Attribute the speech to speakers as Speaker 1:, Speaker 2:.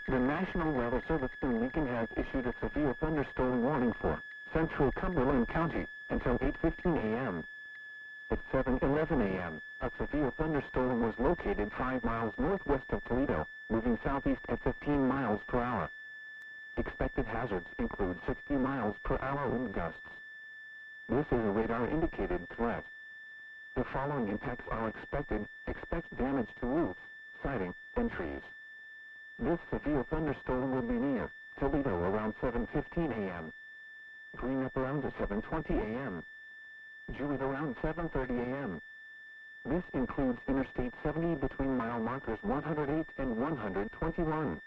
Speaker 1: The National Weather Service in Lincoln has issued a severe thunderstorm warning for central Cumberland County until 8:15 a.m. At 7:11 a.m., a severe thunderstorm was located 5 miles northwest of Toledo, moving southeast at 15 miles per hour. Expected hazards include 60 miles per hour wind gusts. This is a radar-indicated threat. The following impacts are expected. Expect damage to roofs, siding, and trees. This severe thunderstorm will be near Toledo around 7:15 a.m. Greenup around 7:20 a.m. Jewett around 7:30 a.m. This includes Interstate 70 between mile markers 108 and 121.